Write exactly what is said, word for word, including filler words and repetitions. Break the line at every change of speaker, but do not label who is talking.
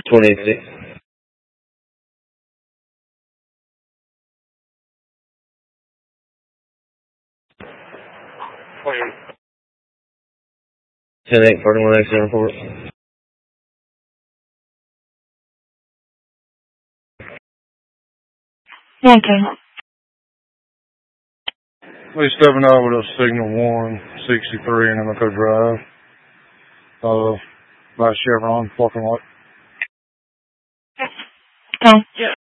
twenty-six. ten eight forty-one accident report.
Okay.
Please stepping over to signal one sixty-three in Emeco Drive. Uh, by Chevron parking lot.
Oh, yeah.